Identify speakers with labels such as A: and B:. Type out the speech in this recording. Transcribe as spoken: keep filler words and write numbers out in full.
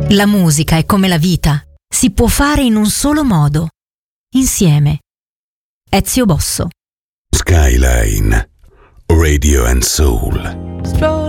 A: La musica è come la vita, si può fare in un solo modo, insieme. Ezio Bosso.
B: Skyline, Radio and Soul.